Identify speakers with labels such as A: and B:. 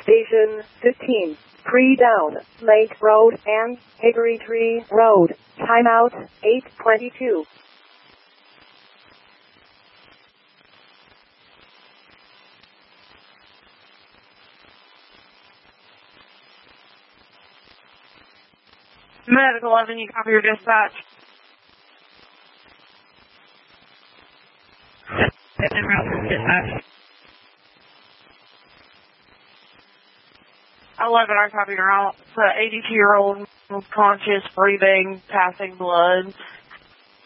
A: Station 15, Pre-Down, Lake Road and Hickory Tree Road. Timeout 8:22.
B: Medical 11, you copy your dispatch. 11, I copy your route. It's an 82-year-old with conscious, breathing, passing blood.